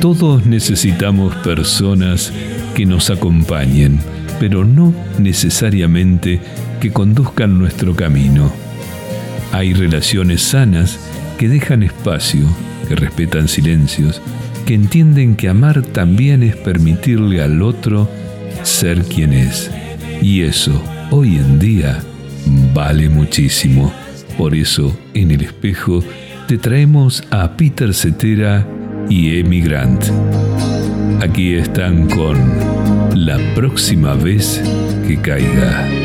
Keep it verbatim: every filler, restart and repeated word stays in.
Todos necesitamos personas que nos acompañen, pero no necesariamente que conduzcan nuestro camino. Hay relaciones sanas que dejan espacio, que respetan silencios, que entienden que amar también es permitirle al otro ser quien es. Y eso, hoy en día, vale muchísimo. Por eso, en El Espejo, te traemos a Peter Cetera y Emi Grant. Aquí están con La próxima vez que caiga.